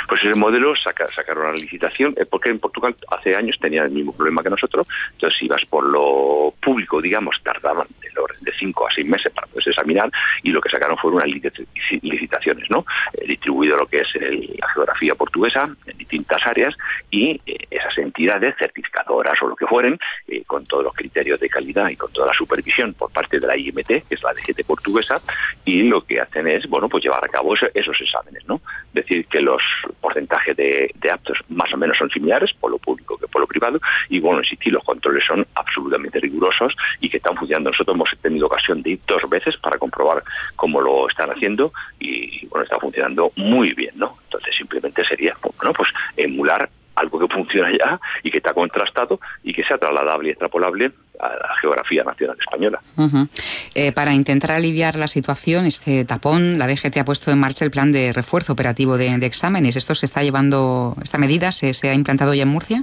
Pues ese modelo sacaron a la licitación, porque en Portugal hace años tenían el mismo problema que nosotros. Entonces, si ibas por lo público, digamos, tardaban de 5 a 6 meses para poderse examinar, y lo que sacaron fueron unas licitaciones, ¿no? Distribuido lo que es la geografía portuguesa en distintas áreas, y esas entidades certificadoras o lo que fueren, con todos los criterios de calidad y con toda la supervisión por parte de la IMT, que es la DGT portuguesa, y lo que hacen es, bueno, pues llevar a cabo esos exámenes, ¿no? Es decir, que los porcentajes de aptos más o menos son similares, por lo público que por lo privado, y bueno, insistir, los controles son absolutamente rigurosos y que están funcionando. Nosotros hemos tenido ocasión de ir 2 veces para comprobar cómo lo están haciendo, y bueno, está funcionando muy bien, ¿no? Entonces simplemente sería, bueno, pues emular algo que funciona ya y que está contrastado y que sea trasladable y extrapolable a la geografía nacional española. Para intentar aliviar la situación, este tapón, la DGT ha puesto en marcha el plan de refuerzo operativo de exámenes. ¿Esto se está llevando, esta medida se ha implantado ya en Murcia?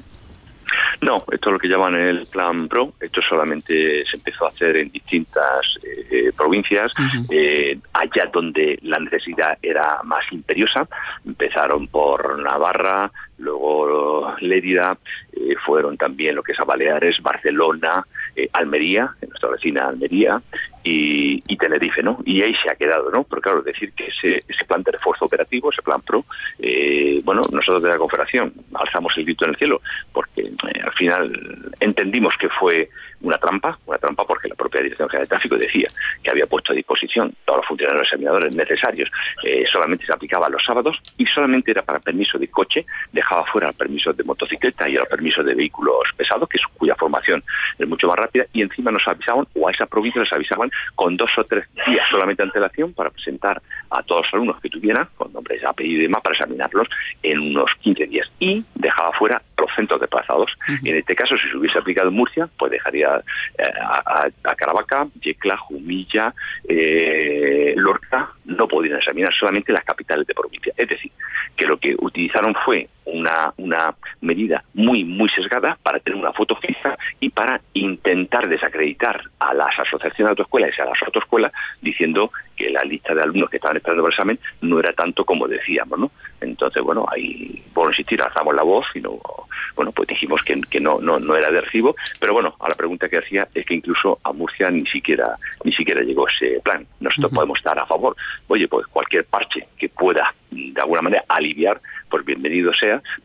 No, esto es lo que llaman el Plan PRO. Esto solamente se empezó a hacer en distintas provincias, allá donde la necesidad era más imperiosa. Empezaron por Navarra, luego Lérida, fueron también lo que es a Baleares, Barcelona, Almería, en nuestra vecina Almería, y Tenerife, ¿no? Y ahí se ha quedado, ¿no? Pero claro, decir que ese plan de refuerzo operativo, ese plan PRO, bueno, nosotros de la Confederación alzamos el grito en el cielo, porque al final entendimos que fue una trampa porque la propia Dirección General de Tráfico decía que había puesto a disposición todos los funcionarios examinadores necesarios, solamente se aplicaba los sábados, y solamente era para permiso de coche, dejaba fuera el permiso de motocicleta y el permiso de vehículos pesados, cuya formación es mucho más rápida, y encima nos avisaban, o a esa provincia les avisaban con 2 o 3 días solamente de antelación para presentar a todos los alumnos que tuvieran, con nombres, apellido y demás, para examinarlos en unos 15 días, y dejaba fuera los centros desplazados. Y en este caso, si se hubiese aplicado en Murcia, pues dejaría a Caravaca, Yecla, Jumilla, Lorca, no podían examinar, solamente las capitales de provincia. Es decir, que lo que utilizaron fue una medida muy, muy sesgada para tener una foto fija y para intentar desacreditar a las asociaciones de autoescuelas y a las autoescuelas, diciendo que la lista de alumnos que estaban esperando el examen no era tanto como decíamos, ¿no? Entonces, bueno, ahí, por insistir, alzamos la voz y no, bueno, pues dijimos que no era de recibo, pero bueno, a la pregunta que hacía es que incluso a Murcia ni siquiera llegó ese plan. Nosotros podemos estar a favor. Oye, pues cualquier parche que pueda de alguna manera aliviar, pues bienvenido sea,